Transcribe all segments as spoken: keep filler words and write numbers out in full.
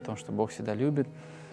о том, что Бог всегда любит,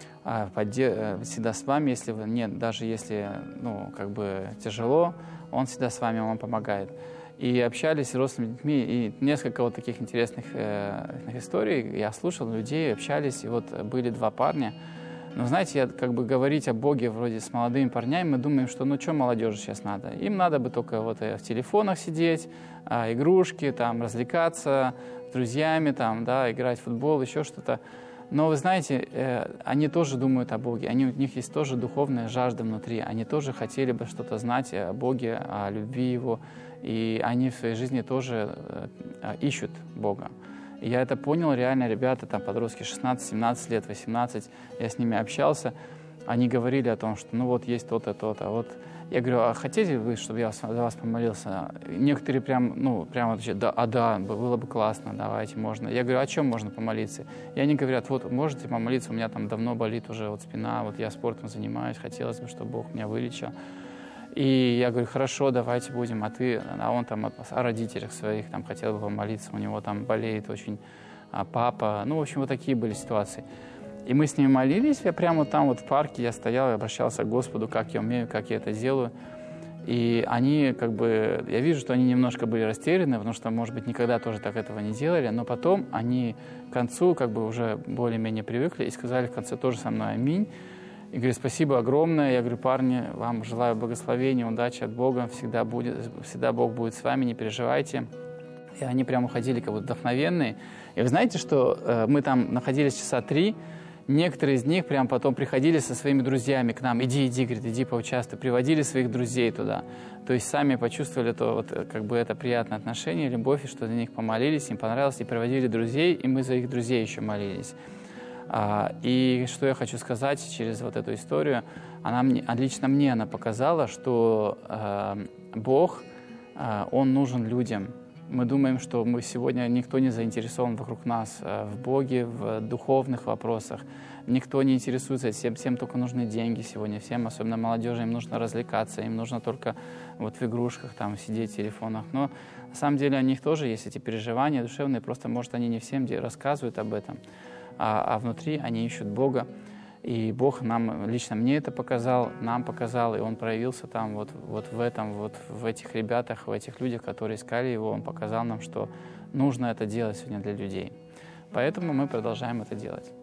всегда с вами, если вы нет, даже если, ну, как бы тяжело, Он всегда с вами, Он вам помогает. И общались с родственными детьми, и несколько вот таких интересных э, историй я слушал, людей общались, и вот были два парня. Но знаете, я, как бы говорить о Боге вроде с молодыми парнями, мы думаем, что ну что молодежи сейчас надо? Им надо бы только вот в телефонах сидеть, а, игрушки, там, развлекаться с друзьями, там, да, играть в футбол, еще что-то. Но вы знаете, э, они тоже думают о Боге, они, у них есть тоже духовная жажда внутри, они тоже хотели бы что-то знать о Боге, о любви Его, и они в своей жизни тоже э, ищут Бога. И я это понял, реально, ребята, там, подростки шестнадцать-семнадцать лет, восемнадцать, я с ними общался, они говорили о том, что ну вот есть то-то, то-то, а вот я говорю, а хотите вы, чтобы я за вас помолился? Некоторые прям, ну, прямо отвечают, да, а да, было бы классно, давайте, можно. Я говорю, о чем можно помолиться? И они говорят, вот, можете помолиться, у меня там давно болит уже вот спина, вот я спортом занимаюсь, хотелось бы, чтобы Бог меня вылечил. И я говорю, хорошо, давайте будем, а ты, а он там о родителях своих там хотел бы помолиться, у него там болеет очень а, папа, ну, в общем, вот такие были ситуации. И мы с ними молились, я прямо там вот в парке, я стоял и обращался к Господу, как я умею, как я это делаю. И они как бы, я вижу, что они немножко были растеряны, потому что, может быть, никогда тоже так этого не делали, но потом они к концу как бы уже более-менее привыкли и сказали в конце тоже со мной «Аминь». И говорю, спасибо огромное. Я говорю, парни, вам желаю благословения, удачи от Бога. Всегда, будет, всегда Бог будет с вами, не переживайте. И они прям уходили как бы вдохновенные. И вы знаете, что э, мы там находились часа три. Некоторые из них прям потом приходили со своими друзьями к нам. Иди, иди, говорит, иди поучаствуй. Приводили своих друзей туда. То есть сами почувствовали то, вот, как бы это приятное отношение, любовь, и что за них помолились, им понравилось. И приводили друзей, и мы за их друзей еще молились. И что я хочу сказать через вот эту историю, она мне, лично мне она показала, что э, Бог, э, Он нужен людям. Мы думаем, что мы сегодня, никто не заинтересован вокруг нас э, в Боге, в духовных вопросах. Никто не интересуется, всем, всем только нужны деньги сегодня, всем, особенно молодежи, им нужно развлекаться, им нужно только вот в игрушках там сидеть в телефонах. Но на самом деле у них тоже есть эти переживания душевные, просто, может, они не всем рассказывают об этом. А, а внутри они ищут Бога. И Бог нам, лично мне это показал, нам показал, и Он проявился там вот, вот в этом, вот в этих ребятах, в этих людях, которые искали Его. Он показал нам, что нужно это делать сегодня для людей. Поэтому мы продолжаем это делать.